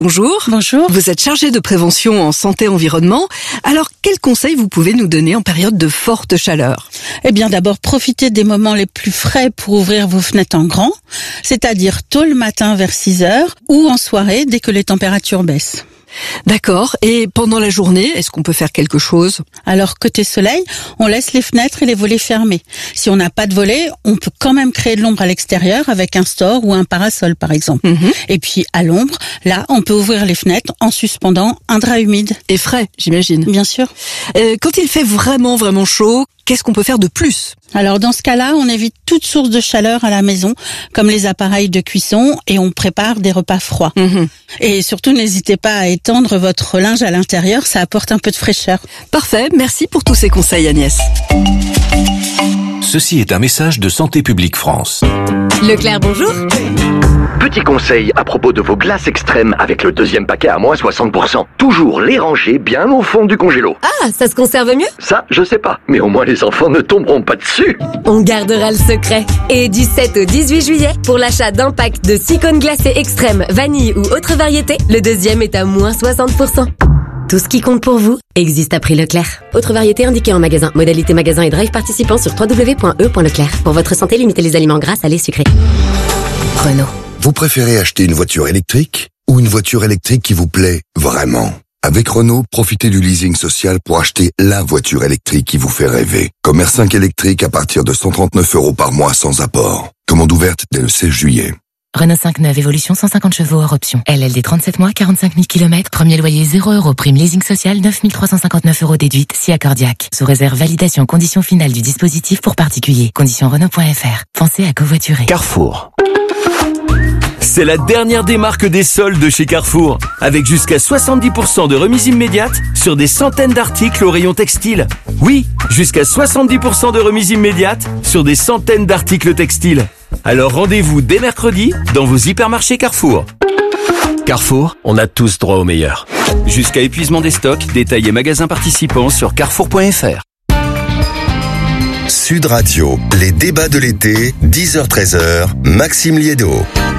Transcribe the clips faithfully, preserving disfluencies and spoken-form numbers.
Bonjour. Bonjour. Vous êtes chargée de prévention en santé-environnement. Alors, quels conseils vous pouvez nous donner en période de forte chaleur ? Eh bien, d'abord, profitez des moments les plus frais pour ouvrir vos fenêtres en grand, c'est-à-dire tôt le matin vers six heures ou en soirée dès que les températures baissent. D'accord. Et pendant la journée, est-ce qu'on peut faire quelque chose ? Alors, côté soleil, on laisse les fenêtres et les volets fermés. Si on n'a pas de volets, on peut quand même créer de l'ombre à l'extérieur avec un store ou un parasol, par exemple. Mmh. Et puis, à l'ombre, là, on peut ouvrir les fenêtres en suspendant un drap humide. Et frais, j'imagine. Bien sûr. Euh, quand il fait vraiment, vraiment chaud, qu'est-ce qu'on peut faire de plus ? Alors dans ce cas-là, on évite toute source de chaleur à la maison, comme les appareils de cuisson, et on prépare des repas froids. Mmh. Et surtout, n'hésitez pas à étendre votre linge à l'intérieur, ça apporte un peu de fraîcheur. Parfait, merci pour tous ces conseils, Agnès. Ceci est un message de Santé publique France. Leclerc, bonjour. Petit conseil à propos de vos glaces extrêmes avec le deuxième paquet à moins soixante pour cent. Toujours les ranger bien au fond du congélo. Ah, ça se conserve mieux ? Ça, je sais pas. Mais au moins les enfants ne tomberont pas dessus. On gardera le secret. Et du sept au dix-huit juillet, pour l'achat d'un pack de six cônes glacés extrêmes, vanille ou autre variété, le deuxième est à moins soixante pour cent. Tout ce qui compte pour vous existe à prix Leclerc. Autre variété indiquée en magasin. Modalité magasin et drive participant sur w w w point e point leclerc. Pour votre santé, limitez les aliments gras, salés, sucrés. Renault. Vous préférez acheter une voiture électrique ou une voiture électrique qui vous plaît vraiment ? Avec Renault, profitez du leasing social pour acheter la voiture électrique qui vous fait rêver. Comme R cinq électrique à partir de cent trente-neuf euros par mois sans apport. Commande ouverte dès le seize juillet. Renault cinq neuf Évolution cent cinquante chevaux hors option. L L D trente-sept mois, quarante-cinq mille kilomètres. Premier loyer zéro euros. Prime leasing social neuf mille trois cent cinquante-neuf euros déduite si accordiaque. Sous réserve validation conditions finales du dispositif pour particuliers. Conditions Renault point F R. Pensez à covoiturer. Carrefour. C'est la dernière des marques des soldes chez Carrefour, avec jusqu'à soixante-dix pour cent de remise immédiate sur des centaines d'articles au rayon textile. Oui, jusqu'à soixante-dix pour cent de remise immédiate sur des centaines d'articles textiles. Alors rendez-vous dès mercredi dans vos hypermarchés Carrefour. Carrefour, on a tous droit au meilleur. Jusqu'à épuisement des stocks, détails et magasins participants sur carrefour point F R. Sud Radio, les débats de l'été, dix heures treize heures, Maxime Liédo.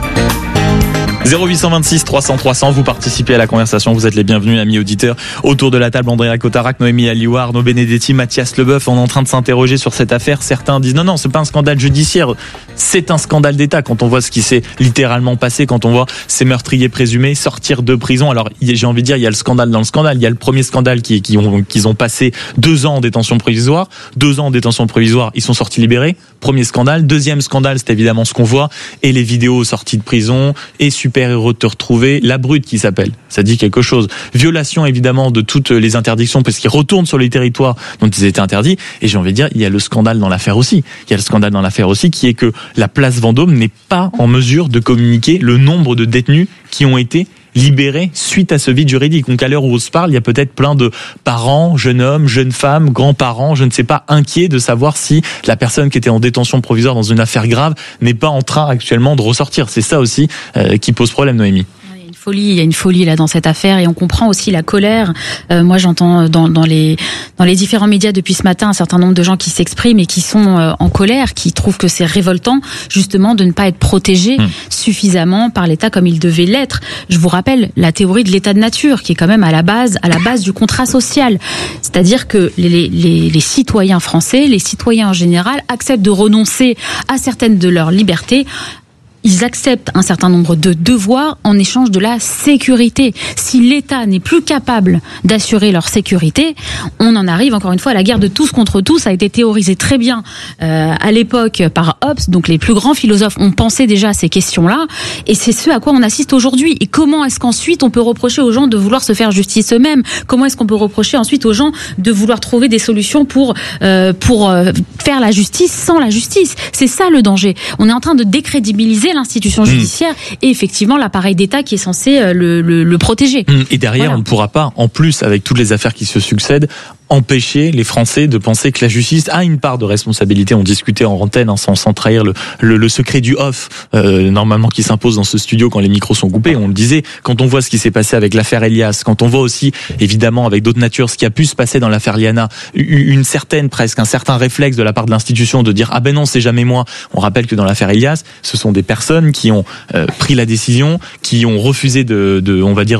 zéro huit deux six trois cents trois cents, vous participez à la conversation, vous êtes les bienvenus, amis auditeurs. Autour de la table, Andrea Cotarac, Noémie Alioua, Arnaud Benedetti, Mathias Leboeuf. On est en train de s'interroger sur cette affaire. Certains disent non, non, c'est pas un scandale judiciaire, c'est un scandale d'État. Quand on voit ce qui s'est littéralement passé, quand on voit ces meurtriers présumés sortir de prison. Alors, j'ai envie de dire, il y a le scandale dans le scandale. Il y a le premier scandale qui, qui ont, qu'ils ont passé deux ans en détention provisoire. Deux ans en détention provisoire, ils sont sortis libérés. Premier scandale. Deuxième scandale, c'est évidemment ce qu'on voit. Et les vidéos sorties de prison. Et super-héros de te retrouver. La brute qui s'appelle. Ça dit quelque chose. Violation, évidemment, de toutes les interdictions parce qu'ils retournent sur les territoires dont ils étaient interdits. Et j'ai envie de dire, il y a le scandale dans l'affaire aussi. Il y a le scandale dans l'affaire aussi qui est que la place Vendôme n'est pas en mesure de communiquer le nombre de détenus qui ont été libérés suite à ce vide juridique. Donc à l'heure où on se parle, il y a peut-être plein de parents, jeunes hommes, jeunes femmes, grands-parents, je ne sais pas, inquiets de savoir si la personne qui était en détention provisoire dans une affaire grave n'est pas en train actuellement de ressortir. C'est ça aussi euh, qui pose problème, Noémie. Folie, il y a une folie là dans cette affaire et on comprend aussi la colère. Euh, moi, j'entends dans, dans les dans les différents médias depuis ce matin un certain nombre de gens qui s'expriment et qui sont euh, en colère, qui trouvent que c'est révoltant justement de ne pas être protégés mmh. suffisamment par l'État comme il devait l'être. Je vous rappelle la théorie de l'état de nature qui est quand même à la base à la base du contrat social, c'est-à-dire que les, les, les citoyens français, les citoyens en général acceptent de renoncer à certaines de leurs libertés. Ils acceptent un certain nombre de devoirs en échange de la sécurité. Si l'État n'est plus capable d'assurer leur sécurité, on en arrive encore une fois à la guerre de tous contre tous. Ça a été théorisé très bien euh, à l'époque par Hobbes. Donc les plus grands philosophes ont pensé déjà à ces questions-là. Et c'est ce à quoi on assiste aujourd'hui. Et comment est-ce qu'ensuite on peut reprocher aux gens de vouloir se faire justice eux-mêmes ? Comment est-ce qu'on peut reprocher ensuite aux gens de vouloir trouver des solutions pour, euh, pour euh, faire la justice sans la justice ? C'est ça le danger. On est en train de décrédibiliser l'institution judiciaire mmh. et effectivement l'appareil d'État qui est censé le, le, le protéger. Et derrière, voilà. On ne pourra pas, en plus, avec toutes les affaires qui se succèdent, empêcher les Français de penser que la justice a une part de responsabilité. On discutait en antenne, hein, sans, sans trahir le, le, le secret du off, euh, normalement qui s'impose dans ce studio quand les micros sont coupés. On le disait, quand on voit ce qui s'est passé avec l'affaire Elias, quand on voit aussi, évidemment, avec d'autres natures, ce qui a pu se passer dans l'affaire Liana, une certaine, presque un certain réflexe de la part de l'institution de dire « Ah ben non, c'est jamais moi ». On rappelle que dans l'affaire Elias, ce sont des personnes qui ont euh, pris la décision, qui ont refusé de, de on va dire,